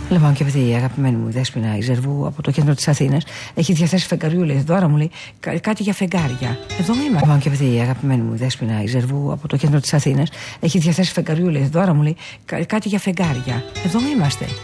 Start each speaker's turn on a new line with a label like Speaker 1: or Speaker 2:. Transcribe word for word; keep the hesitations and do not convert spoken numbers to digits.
Speaker 1: Λοιπόν, και αυτή η αγαπημένη μου Δέσποινα Ιζερβού από το κέντρο της Αθήνας έχει διαθέσει φεγγαριού, λέει. Τώρα μου λέει κάτι για φεγγάρια. Εδώ είμαστε. Λοιπόν, και αυτή η αγαπημένη μου Δέσποινα Ιζερβού από το κέντρο της Αθήνας έχει διαθέσει φεγγαριού, λέει. Τώρα μου λέει κάτι για φεγγάρια. Εδώ είμαστε.